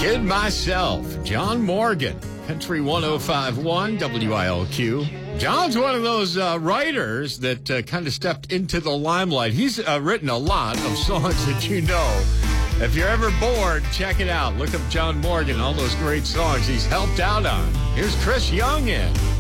Kid Myself, John Morgan, Country 105.1 WILQ. John's one of those writers that kind of stepped into the limelight. He's written a lot of songs that you know. If you're ever bored, check it out. Look up John Morgan, all those great songs he's helped out on. Here's Chris Young in